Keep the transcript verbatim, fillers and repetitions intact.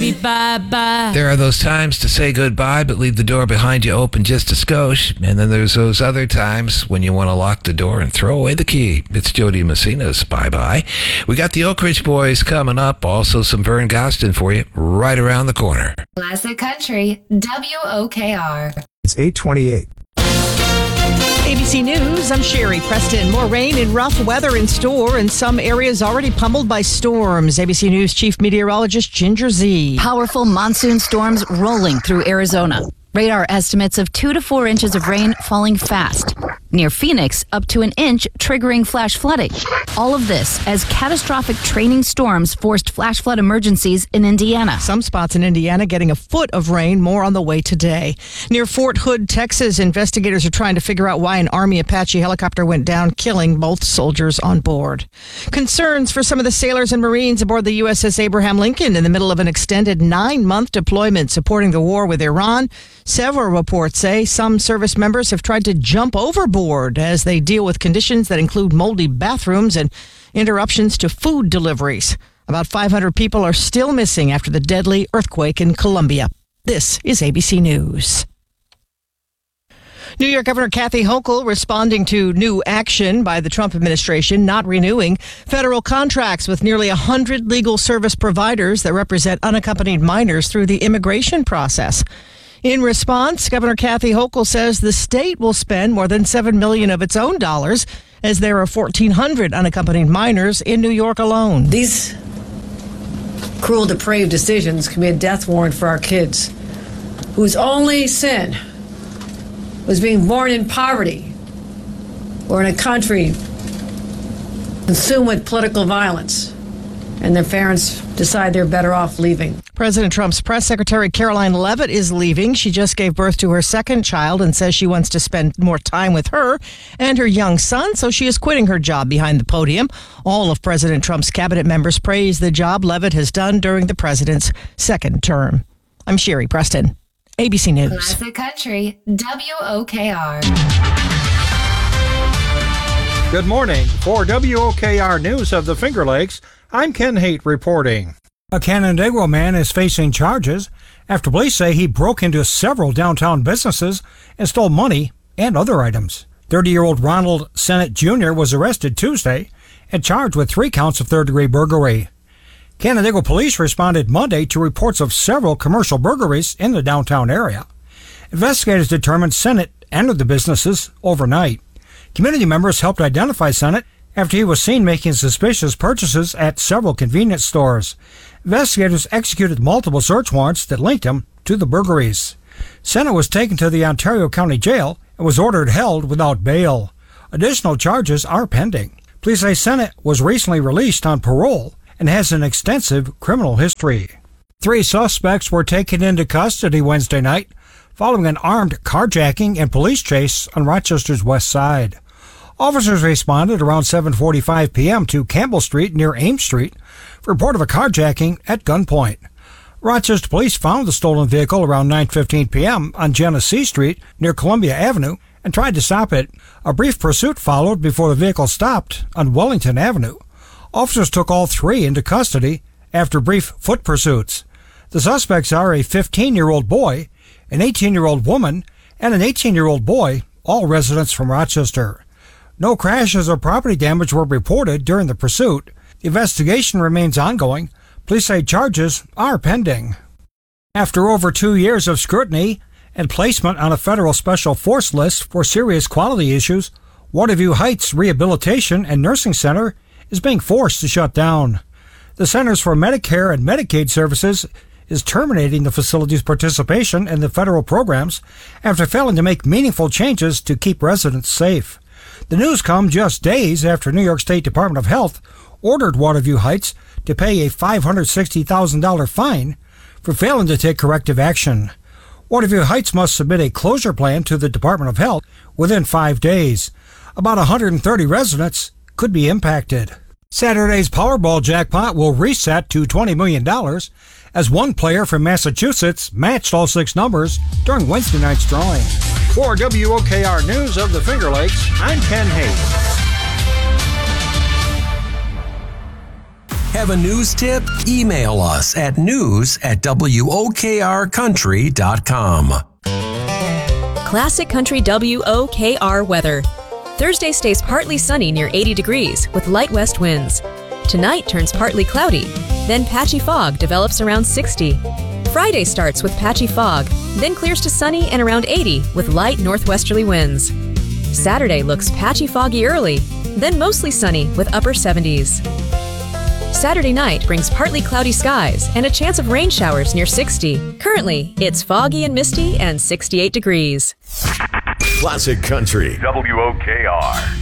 say bye-bye. There are those times to say goodbye, but leave the door behind you open just a skosh. And then there's those other times when you want to lock the door and throw away the key. It's Jody Messina's bye-bye. We got the Oak Ridge Boys coming up. Also some Vern Gostin for you right around the corner. Classic Country, W O K R. It's eight twenty-eight. A B C News, I'm Sherry Preston. More rain and rough weather in store, and some areas already pummeled by storms. A B C News Chief Meteorologist Ginger Z. Powerful monsoon storms rolling through Arizona. Radar estimates of two to four inches of rain falling fast. Near Phoenix, up to an inch, triggering flash flooding. All of this as catastrophic training storms forced flash flood emergencies in Indiana. Some spots in Indiana getting a foot of rain, more on the way today. Near Fort Hood, Texas, investigators are trying to figure out why an Army Apache helicopter went down, killing both soldiers on board. Concerns for some of the sailors and Marines aboard the U S S Abraham Lincoln in the middle of an extended nine-month deployment supporting the war with Iran. Several reports say some service members have tried to jump overboard as they deal with conditions that include moldy bathrooms and interruptions to food deliveries. About five hundred people are still missing after the deadly earthquake in Colombia. This is A B C News. New York Governor Kathy Hochul responding to new action by the Trump administration, not renewing federal contracts with nearly one hundred legal service providers that represent unaccompanied minors through the immigration process. In response, Governor Kathy Hochul says the state will spend more than seven million dollars of its own dollars as there are fourteen hundred unaccompanied minors in New York alone. These cruel, depraved decisions can be a death warrant for our kids, whose only sin was being born in poverty or in a country consumed with political violence, and their parents decide they're better off leaving. President Trump's press secretary Caroline Leavitt is leaving. She just gave birth to her second child and says she wants to spend more time with her and her young son, so she is quitting her job behind the podium. All of President Trump's cabinet members praise the job Leavitt has done during the president's second term. I'm Sherry Preston, A B C News. Classic Country, W O K R. Good morning. For W O K R News of the Finger Lakes, I'm Ken Haight reporting. A Canandaigua man is facing charges after police say he broke into several downtown businesses and stole money and other items. thirty-year-old Ronald Sennett Junior was arrested Tuesday and charged with three counts of third-degree burglary. Canandaigua police responded Monday to reports of several commercial burglaries in the downtown area. Investigators determined Sennett entered the businesses overnight. Community members helped identify Sennett after he was seen making suspicious purchases at several convenience stores. Investigators executed multiple search warrants that linked him to the burglaries. Sennett was taken to the Ontario County Jail and was ordered held without bail. Additional charges are pending. Police say Sennett was recently released on parole and has an extensive criminal history. Three suspects were taken into custody Wednesday night following an armed carjacking and police chase on Rochester's west side. Officers responded around seven forty-five p.m. to Campbell Street near Ames Street for report of a carjacking at gunpoint. Rochester police found the stolen vehicle around nine fifteen p.m. on Genesee Street near Columbia Avenue and tried to stop it. A brief pursuit followed before the vehicle stopped on Wellington Avenue. Officers took all three into custody after brief foot pursuits. The suspects are a fifteen-year-old boy, an eighteen-year-old woman, and an eighteen-year-old boy, all residents from Rochester. No crashes or property damage were reported during the pursuit. The investigation remains ongoing. Police say charges are pending. After over two years of scrutiny and placement on a federal special force list for serious quality issues, Waterview Heights Rehabilitation and Nursing Center is being forced to shut down. The Centers for Medicare and Medicaid Services is terminating the facility's participation in the federal programs after failing to make meaningful changes to keep residents safe. The news comes just days after New York State Department of Health ordered Waterview Heights to pay a five hundred sixty thousand dollars fine for failing to take corrective action. Waterview Heights must submit a closure plan to the Department of Health within five days. About one hundred thirty residents could be impacted. Saturday's Powerball jackpot will reset to twenty million dollars as one player from Massachusetts matched all six numbers during Wednesday night's drawing. For W O K R News of the Finger Lakes, I'm Ken Hayes. Have a news tip? Email us at news at W O K R country dot com. Classic Country W O K R weather. Thursday stays partly sunny near eighty degrees with light west winds. Tonight turns partly cloudy, then patchy fog develops around sixty. Friday starts with patchy fog, then clears to sunny and around eighty with light northwesterly winds. Saturday looks patchy foggy early, then mostly sunny with upper seventies. Saturday night brings partly cloudy skies and a chance of rain showers near sixty. Currently, it's foggy and misty and sixty-eight degrees. Classic Country W O K R.